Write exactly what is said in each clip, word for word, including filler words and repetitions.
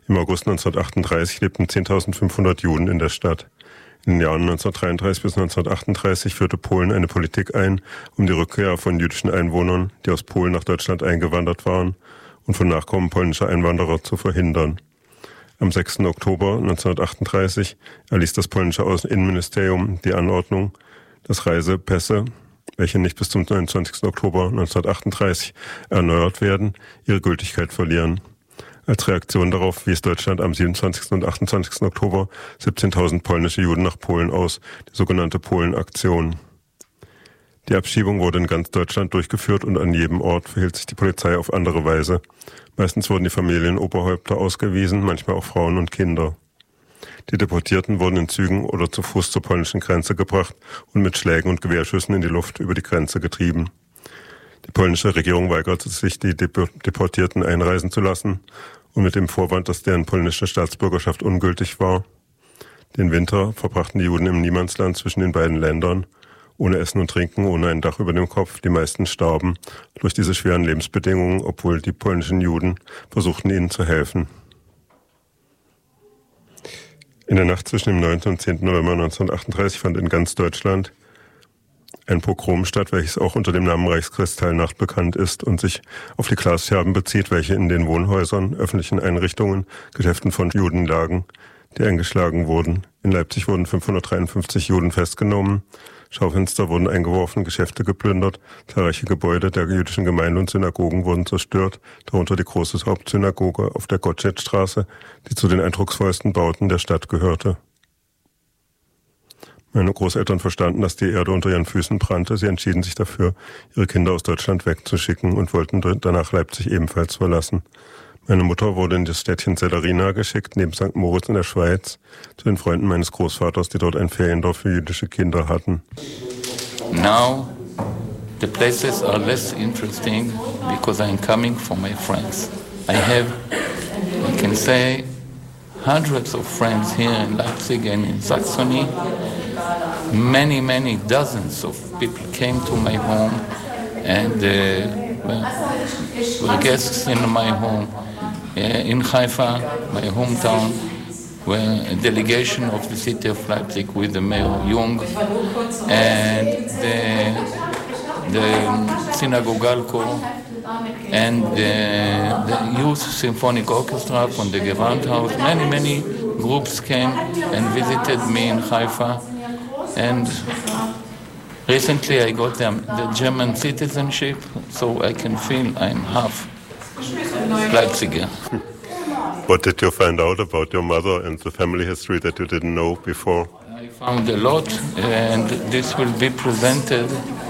Im August neunzehnhundertachtunddreißig lebten zehntausendfünfhundert Juden in der Stadt. In den Jahren neunzehnhundertdreiunddreißig bis neunzehnhundertachtunddreißig führte Polen eine Politik ein, um die Rückkehr von jüdischen Einwohnern, die aus Polen nach Deutschland eingewandert waren, und von Nachkommen polnischer Einwanderer zu verhindern. Am sechsten Oktober neunzehnhundertachtunddreißig erließ das polnische Innenministerium die Anordnung, dass Reisepässe, welche nicht bis zum neunundzwanzigsten Oktober neunzehnhundertachtunddreißig erneuert werden, ihre Gültigkeit verlieren. Als Reaktion darauf wies Deutschland am siebenundzwanzigsten und achtundzwanzigsten Oktober siebzehntausend polnische Juden nach Polen aus, die sogenannte Polen-Aktion. Die Abschiebung wurde in ganz Deutschland durchgeführt und an jedem Ort verhielt sich die Polizei auf andere Weise. Meistens wurden die Familienoberhäupter ausgewiesen, manchmal auch Frauen und Kinder. Die Deportierten wurden in Zügen oder zu Fuß zur polnischen Grenze gebracht und mit Schlägen und Gewehrschüssen in die Luft über die Grenze getrieben. Die polnische Regierung weigerte sich, die Deportierten einreisen zu lassen und mit dem Vorwand, dass deren polnische Staatsbürgerschaft ungültig war. Den Winter verbrachten die Juden im Niemandsland zwischen den beiden Ländern, ohne Essen und Trinken, ohne ein Dach über dem Kopf. Die meisten starben durch diese schweren Lebensbedingungen, obwohl die polnischen Juden versuchten, ihnen zu helfen. In der Nacht zwischen dem neunten und zehnten November neunzehnhundertachtunddreißig fand in ganz Deutschland ein Pogrom statt, welches auch unter dem Namen Reichskristallnacht bekannt ist und sich auf die Glasscherben bezieht, welche in den Wohnhäusern, öffentlichen Einrichtungen, Geschäften von Juden lagen, die eingeschlagen wurden. In Leipzig wurden fünfhundertdreiundfünfzig Juden festgenommen, Schaufenster wurden eingeworfen, Geschäfte geplündert, zahlreiche Gebäude der jüdischen Gemeinde und Synagogen wurden zerstört, darunter die große Hauptsynagoge auf der Gottschedstraße, die zu den eindrucksvollsten Bauten der Stadt gehörte. Meine Großeltern verstanden, dass die Erde unter ihren Füßen brannte. Sie entschieden sich dafür, ihre Kinder aus Deutschland wegzuschicken und wollten danach Leipzig ebenfalls verlassen. Meine Mutter wurde in das Städtchen Celerina geschickt, neben Sankt Moritz in der Schweiz, zu den Freunden meines Großvaters, die dort ein Feriendorf für jüdische Kinder hatten. Now the places are less interesting because I'm coming for my friends. I have, I can say, hundreds of friends here in Leipzig and in Saxony. Many, many dozens of people came to my home and uh, were guests in my home. Uh, in Haifa, my hometown, were a delegation of the city of Leipzig with the Mayor Jung and the, the Synagogalko and the, the Youth Symphonic Orchestra from the Gewandhaus. Many, many groups came and visited me in Haifa. And recently I got the, the German citizenship, so I can feel I'm half Leipziger. What did you find out about your mother and the family history that you didn't know before? I found a lot, and this will be presented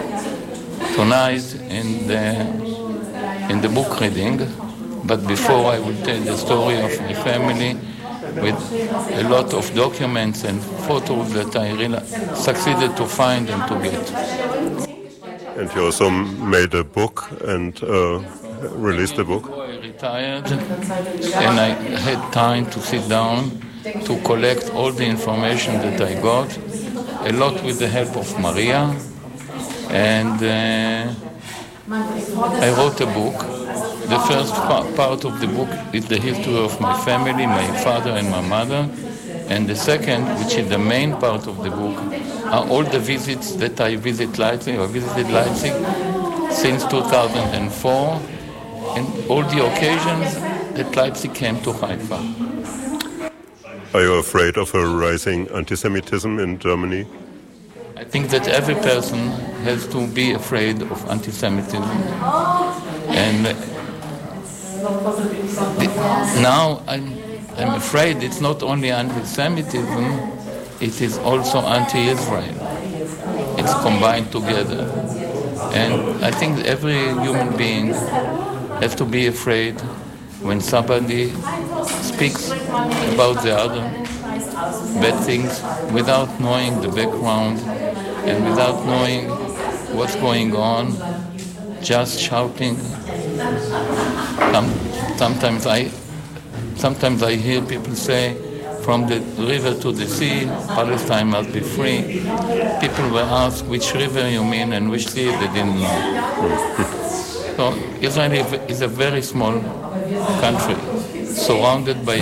tonight in the, in the book reading. But before I will tell the story of my family, with a lot of documents and photos that I really succeeded to find and to get. And you also made a book and uh, released a book? I retired and I had time to sit down to collect all the information that I got, a lot with the help of Maria, and uh, I wrote a book. The first pa- part of the book is the history of my family, my father and my mother. And the second, which is the main part of the book, are all the visits that I visit Leipzig, or visited Leipzig since two thousand four, and all the occasions that Leipzig came to Haifa. Are you afraid of a rising anti-Semitism in Germany? I think that every person has to be afraid of anti-Semitism. And now I'm, I'm afraid it's not only anti-Semitism, it is also anti-Israel. It's combined together. And I think every human being has to be afraid when somebody speaks about the other bad things without knowing the background and without knowing what's going on, just shouting. Sometimes I, sometimes I hear people say, from the river to the sea, Palestine must be free. People were asked which river you mean and which sea, they didn't know. So Israel is a very small country, surrounded by